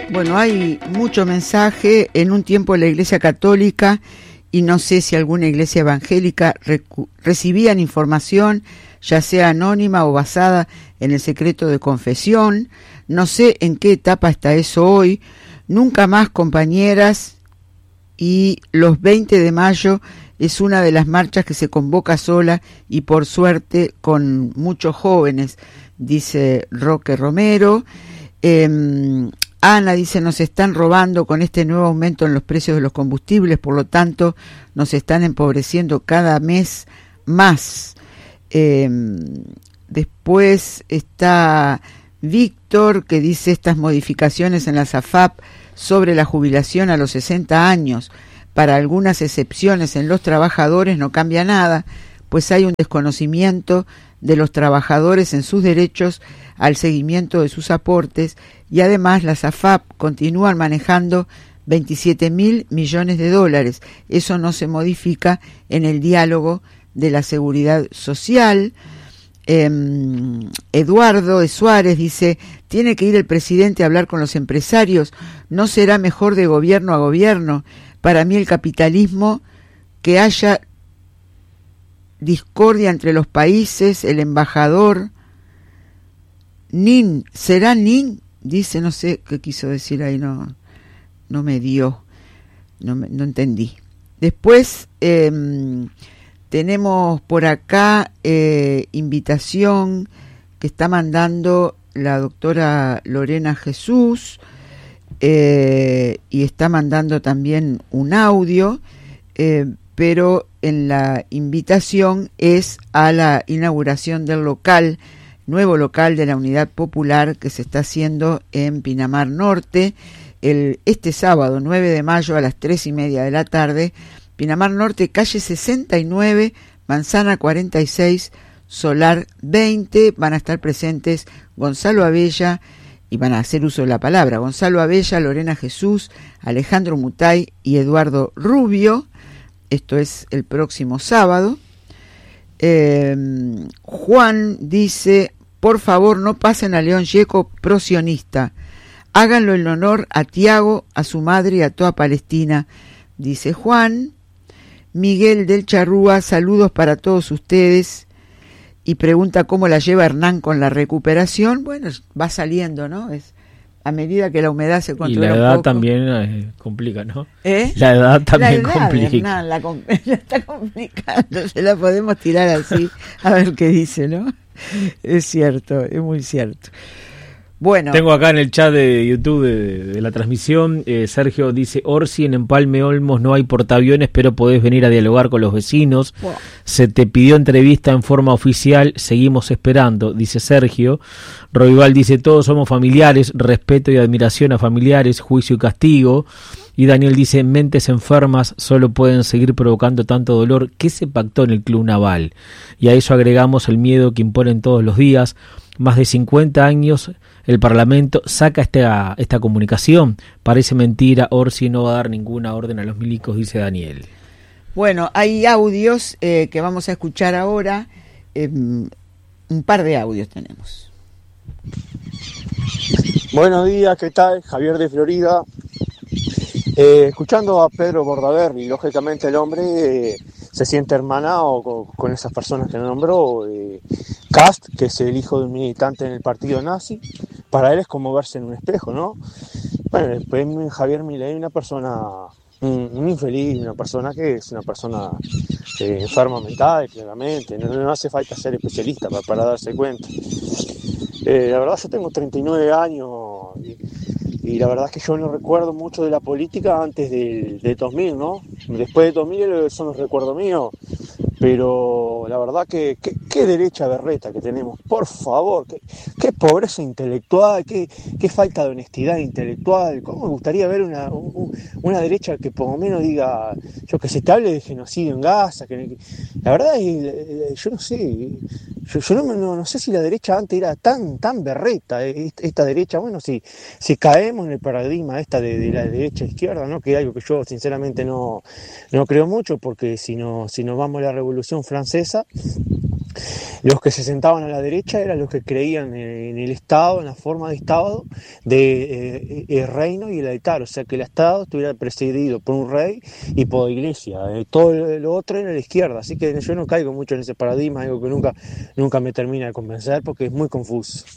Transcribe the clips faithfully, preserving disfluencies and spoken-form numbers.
Bueno, hay mucho mensaje. En un tiempo la Iglesia Católica, y no sé si alguna iglesia evangélica, recu- recibían información, ya sea anónima o basada en el secreto de confesión. No sé en qué etapa está eso hoy. Nunca más, compañeras, y los veinte de mayo es una de las marchas que se convoca sola y por suerte con muchos jóvenes, dice Roque Romero. Eh, Ana dice, nos están robando con este nuevo aumento en los precios de los combustibles, por lo tanto nos están empobreciendo cada mes más. Eh, después está Víctor, que dice estas modificaciones en la SAFAP sobre la jubilación a los sesenta años, para algunas excepciones en los trabajadores no cambia nada, pues hay un desconocimiento de los trabajadores en sus derechos al seguimiento de sus aportes, y además las SAFAP continúan manejando veintisiete mil millones de dólares. Eso no se modifica en el diálogo de la seguridad social. Eh, Eduardo de Suárez dice, tiene que ir el presidente a hablar con los empresarios, ¿no será mejor de gobierno a gobierno? Para mí el capitalismo, que haya discordia entre los países, el embajador Nin, ¿será Nin? Dice, no sé qué quiso decir ahí, no, no me dio, no, me, no entendí. Después eh, tenemos por acá eh, invitación que está mandando la doctora Lorena Jesús, eh, y está mandando también un audio, eh, pero en la invitación es a la inauguración del local, nuevo local de la Unidad Popular que se está haciendo en Pinamar Norte, el, este sábado nueve de mayo a las tres y media de la tarde, Pinamar Norte, calle sesenta y nueve, manzana cuarenta y seis, solar veinte. Van a estar presentes Gonzalo Abella, y van a hacer uso de la palabra, Gonzalo Abella, Lorena Jesús, Alejandro Mutay y Eduardo Rubio. Esto es el próximo sábado. Eh, Juan dice, por favor no pasen a León Gieco prosionista, háganlo en honor a Tiago, a su madre y a toda Palestina, dice Juan. Miguel del Charrúa, saludos para todos ustedes, y pregunta cómo la lleva Hernán con la recuperación. Bueno, va saliendo, ¿no? Es a medida que la humedad se controla. Y la un edad poco. también eh, complica, ¿no? ¿Eh? La edad también la edad complica. De Hernán, la, com- la está complicando, se la podemos tirar así, a ver qué dice, ¿no? Es cierto, es muy cierto. Bueno. Tengo acá en el chat de YouTube de, de la transmisión, eh, Sergio dice, Orsi, en Empalme Olmos no hay portaaviones, pero podés venir a dialogar con los vecinos. Wow. Se te pidió entrevista en forma oficial, seguimos esperando, dice Sergio. Roival dice, todos somos familiares, respeto y admiración a familiares, juicio y castigo. Y Daniel dice, mentes enfermas solo pueden seguir provocando tanto dolor. ¿Qué se pactó en el Club Naval? Y a eso agregamos el miedo que imponen todos los días. Más de cincuenta años el Parlamento saca esta, esta comunicación. Parece mentira, Orsi no va a dar ninguna orden a los milicos, dice Daniel. Bueno, hay audios eh, que vamos a escuchar ahora. Eh, un par de audios tenemos. Buenos días, ¿qué tal? Javier de Florida. Eh, escuchando a Pedro Bordaberry, lógicamente el hombre eh, se siente hermanado con, con esas personas que nombró. Eh, Kast, que es el hijo de un militante en el partido nazi, para él es como verse en un espejo, ¿no? Bueno, después Javier Milei, una persona, un, un infeliz, una persona que es una persona eh, enferma mental, claramente, no, no hace falta ser especialista para, para darse cuenta. Eh, la verdad, yo tengo treinta y nueve años y, y la verdad es que yo no recuerdo mucho de la política antes del de dos mil, ¿no? Después de dos mil son los recuerdos míos, pero la verdad que qué, qué derecha berreta que tenemos, por favor, qué, qué pobreza intelectual, qué, qué falta de honestidad intelectual. ¿Cómo me gustaría ver una, un, una derecha que por lo menos diga, yo que se te hable de genocidio en Gaza? Que, la verdad, yo no sé, yo, yo no, no, no sé si la derecha antes era tan, tan berreta, esta derecha. Bueno, si, si caemos en el paradigma esta de, de la derecha-izquierda, ¿no? Que es algo que yo sinceramente no, no creo mucho, porque si, no, si nos vamos a la Revolución Francesa, Los que se sentaban a la derecha eran los que creían en el Estado, en la forma de Estado, de eh, el reino y el altar, o sea que el Estado estuviera presidido por un rey y por iglesia. Eh, todo lo otro era la izquierda, así que yo no caigo mucho en ese paradigma, algo que nunca, nunca me termina de convencer porque es muy confuso.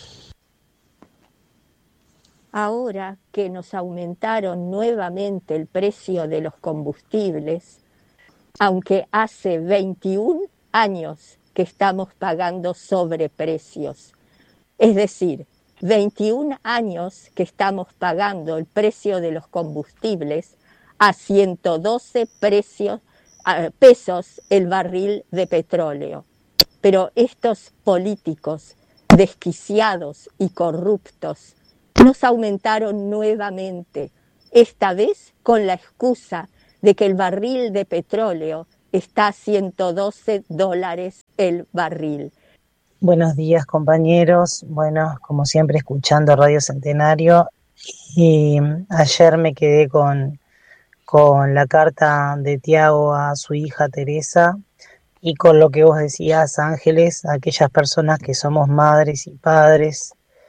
Ahora que nos aumentaron nuevamente el precio de los combustibles, aunque hace veintiún años que estamos pagando sobreprecios, es decir, veintiún años que estamos pagando el precio de los combustibles a ciento doce precios, uh, pesos el barril de petróleo. Pero estos políticos desquiciados y corruptos nos aumentaron nuevamente, esta vez con la excusa de que el barril de petróleo está a ciento doce dólares el barril. Buenos días, compañeros. Bueno, como siempre, escuchando Radio Centenario. Y ayer me quedé con, con la carta de Tiago a su hija Teresa y con lo que vos decías, Ángeles, aquellas personas que somos madres y padres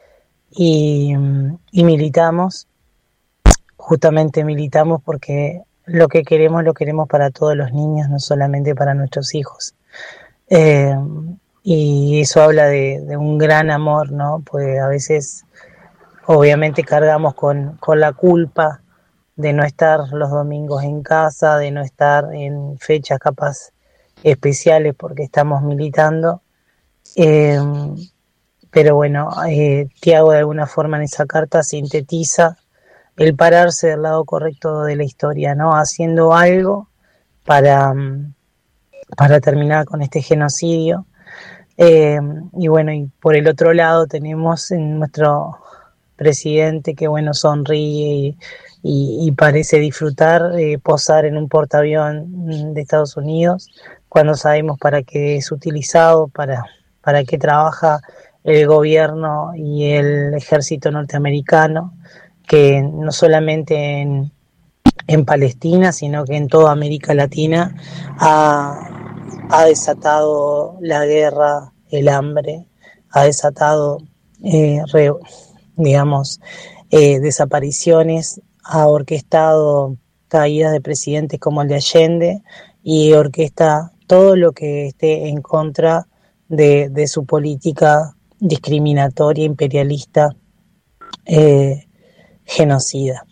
y, y militamos. Justamente militamos porque lo que queremos lo queremos para todos los niños, no solamente para nuestros hijos. Eh, y eso habla de, de un gran amor, ¿no? Pues a veces obviamente cargamos con, con la culpa de no estar los domingos en casa, de no estar en fechas capaz especiales porque estamos militando. Eh, pero bueno, eh, Tiago de alguna forma en esa carta sintetiza el pararse del lado correcto de la historia, ¿no? Haciendo algo para, para terminar con este genocidio. Eh, y bueno, y por el otro lado tenemos en nuestro presidente que, bueno, sonríe y, y, y parece disfrutar, eh, posar en un portaavión de Estados Unidos, cuando sabemos para qué es utilizado, para, para qué trabaja el gobierno y el ejército norteamericano, que no solamente en, en Palestina, sino que en toda América Latina ha, ha desatado la guerra, el hambre, ha desatado, eh, re, digamos, eh, desapariciones, ha orquestado caídas de presidentes como el de Allende y orquesta todo lo que esté en contra de, de su política discriminatoria, imperialista, eh, genocida.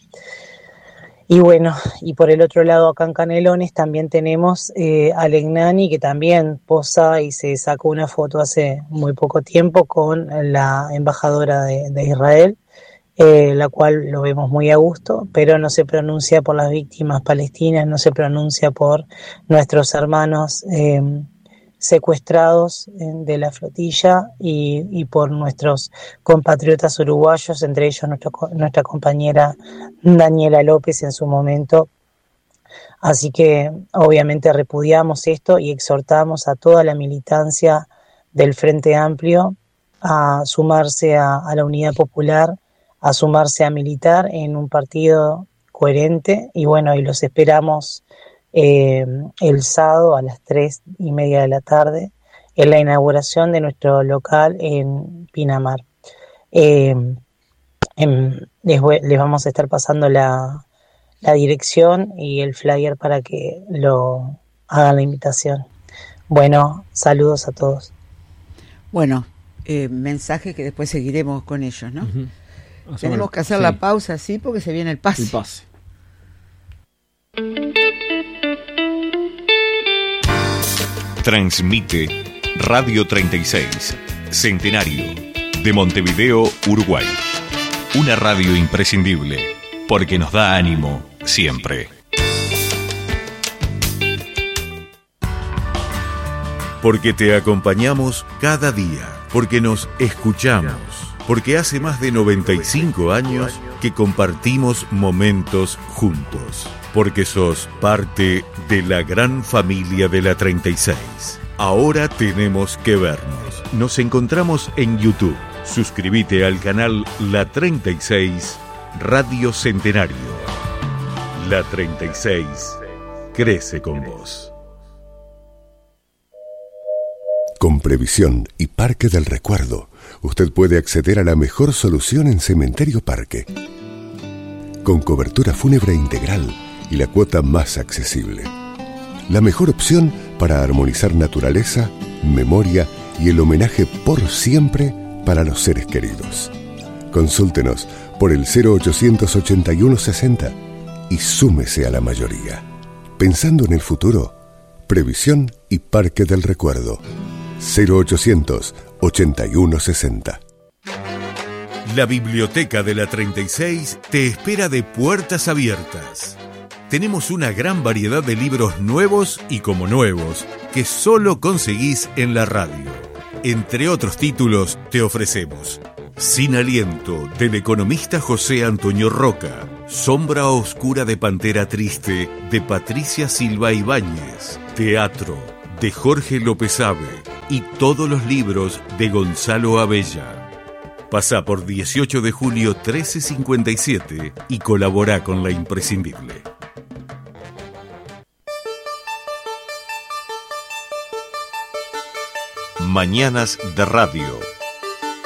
Y bueno, y por el otro lado acá en Canelones también tenemos eh, a Legnani, que también posa y se sacó una foto hace muy poco tiempo con la embajadora de, de Israel, eh, la cual lo vemos muy a gusto, pero no se pronuncia por las víctimas palestinas, no se pronuncia por nuestros hermanos eh, secuestrados de la flotilla y, y por nuestros compatriotas uruguayos, entre ellos nuestro, nuestra compañera Daniela López en su momento. Así que obviamente repudiamos esto y exhortamos a toda la militancia del Frente Amplio a sumarse a, a la Unidad Popular, a sumarse a militar en un partido coherente y bueno, y los esperamos Eh, el sábado a las tres y media de la tarde en la inauguración de nuestro local en Pinamar. Eh, en, les, les vamos a estar pasando la, la dirección y el flyer para que lo hagan la invitación. Bueno, saludos a todos. Bueno, eh, mensaje que después seguiremos con ellos, ¿no? Uh-huh. Tenemos que hacer sí. la pausa, sí, porque se viene el pase. El pase. Transmite Radio treinta y seis, Centenario, de Montevideo, Uruguay. Una radio imprescindible, porque nos da ánimo siempre. Porque te acompañamos cada día, porque nos escuchamos, porque hace más de noventa y cinco años que compartimos momentos juntos. Porque sos parte de la gran familia de la treinta y seis. Ahora tenemos que vernos. Nos encontramos en YouTube. Suscríbete al canal La treinta y seis Radio Centenario. La treinta y seis crece con vos. Con Previsión y Parque del Recuerdo, usted puede acceder a la mejor solución en Cementerio Parque. Con cobertura fúnebre integral y la cuota más accesible. La mejor opción para armonizar naturaleza, memoria y el homenaje por siempre para los seres queridos. Consúltenos por el cero ochocientos ochenta y uno sesenta y súmese a la mayoría. Pensando en el futuro, Previsión y Parque del Recuerdo. cero ochocientos ochenta y uno sesenta. La Biblioteca de la treinta y seis te espera de puertas abiertas. Tenemos una gran variedad de libros nuevos y como nuevos que solo conseguís en la radio. Entre otros títulos te ofrecemos Sin Aliento, del economista José Antonio Roca, Sombra Oscura de Pantera Triste, de Patricia Silva Ibáñez, Teatro, de Jorge López Ave, y todos los libros de Gonzalo Abella. Pasa por dieciocho de julio trece cincuenta y siete y colabora con La Imprescindible. Mañanas de Radio.